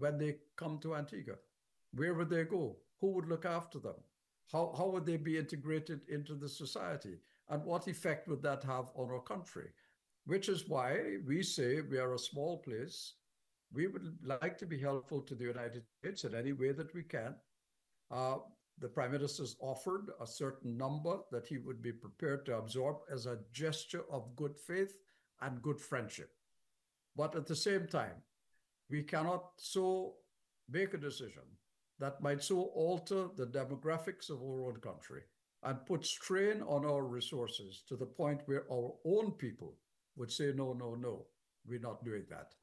when they come to Antigua? Where would they go? Who would look after them? How would they be integrated into the society? And what effect would that have on our country? Which is why we say we are a small place. We would like to be helpful to the United States in any way that we can. The Prime Minister's offered a certain number that he would be prepared to absorb as a gesture of good faith and good friendship. But at the same time, we cannot so make a decision that might so alter the demographics of our own country and put strain on our resources to the point where our own people would say, no, no, no, we're not doing that.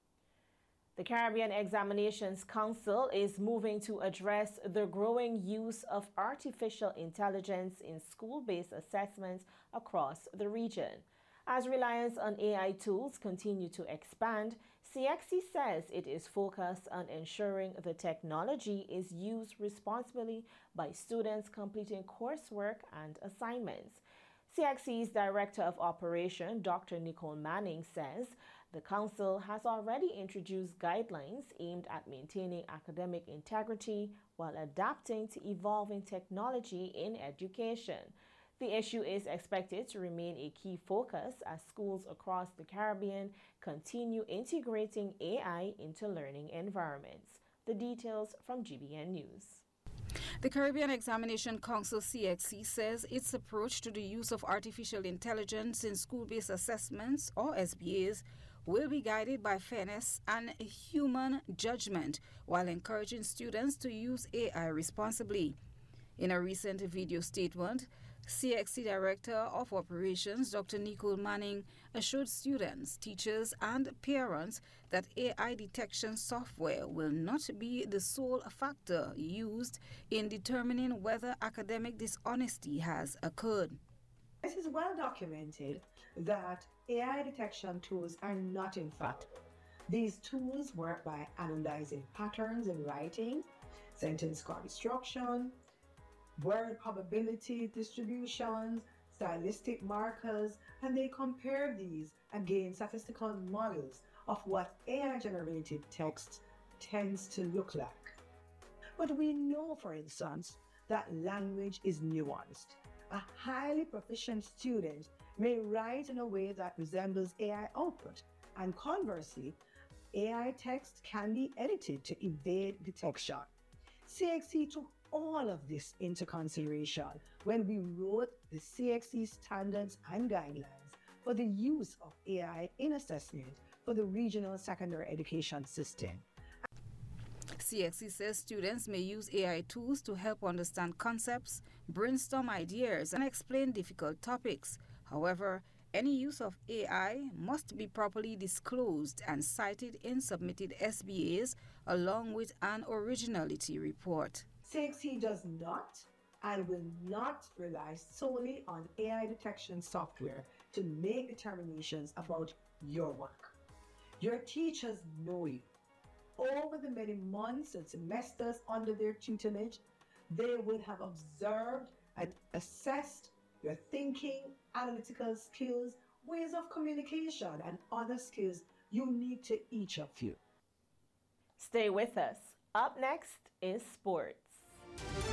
The Caribbean Examinations Council is moving to address the growing use of artificial intelligence in school-based assessments across the region. As reliance on AI tools continue to expand, CXC says it is focused on ensuring the technology is used responsibly by students completing coursework and assignments. CXC's Director of Operation, Dr. Nicole Manning, says the Council has already introduced guidelines aimed at maintaining academic integrity while adapting to evolving technology in education. The issue is expected to remain a key focus as schools across the Caribbean continue integrating AI into learning environments. The details from GBN News. The Caribbean Examination Council CXC says its approach to the use of artificial intelligence in school-based assessments, or SBAs, will be guided by fairness and human judgment while encouraging students to use AI responsibly. In a recent video statement, CXC Director of Operations Dr. Nicole Manning assured students, teachers, and parents that AI detection software will not be the sole factor used in determining whether academic dishonesty has occurred. It is well documented that AI detection tools are not in fact. These tools work by analyzing patterns in writing, sentence construction, word probability distributions, stylistic markers, and they compare these against statistical models of what AI-generated text tends to look like. But we know, for instance, that language is nuanced. A highly proficient student may write in a way that resembles AI output, and conversely, AI text can be edited to evade detection. CXC took all of this into consideration when we wrote the CXC standards and guidelines for the use of AI in assessment for the regional secondary education system. CXC says students may use AI tools to help understand concepts, brainstorm ideas, and explain difficult topics. However, any use of AI must be properly disclosed and cited in submitted SBAs along with an originality report. CXC does not and will not rely solely on AI detection software to make determinations about your work. Your teachers know you. Over the many months and semesters under their tutelage, they would have observed and assessed your thinking, analytical skills, ways of communication, and other skills unique to each of you. Stay with us. Up next is sports.